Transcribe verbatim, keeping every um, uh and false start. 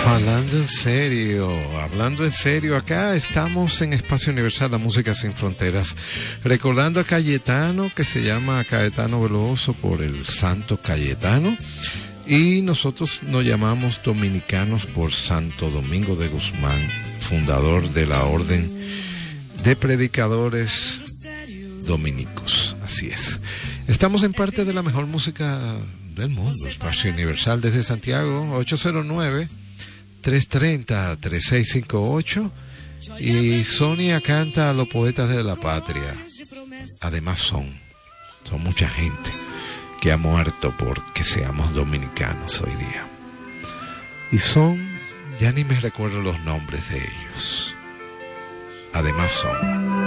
Hablando en serio, hablando en serio, acá estamos en Espacio Universal, la música sin fronteras, recordando a Cayetano, que se llama Cayetano Veloso por el santo Cayetano, y nosotros nos llamamos dominicanos por Santo Domingo de Guzmán, fundador de la Orden de Predicadores Dominicos. Así es. Estamos en parte de la mejor música del mundo, Espacio Universal desde Santiago, ocho cero nueve, tres tres cero, tres seis cinco ocho, y Sonia canta a los poetas de la patria. Además son, son mucha gente que ha muerto porque seamos dominicanos hoy día. Y son, ya ni me recuerdo los nombres de ellos. Además son.